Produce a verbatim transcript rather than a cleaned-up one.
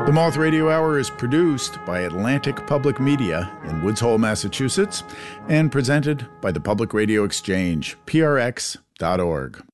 The Moth Radio Hour is produced by Atlantic Public Media in Woods Hole, Massachusetts, and presented by the Public Radio Exchange, P R X dot org.